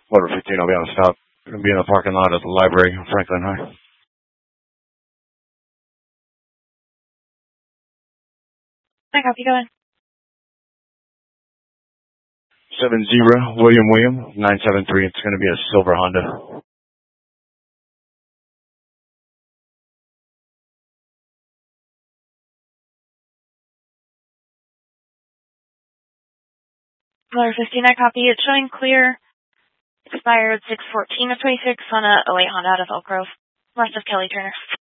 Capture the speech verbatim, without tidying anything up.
Motor fifteen, I'll be on stop. Going to be in the parking lot at the library, Franklin High. I copy, go ahead. seven zero, William William, nine seven three. It's going to be a silver Honda. Motor fifteen, I copy. It's showing clear. Expired six fourteen of twenty-six on a oh eight Honda out of Elk Grove, west of Kelly Turner.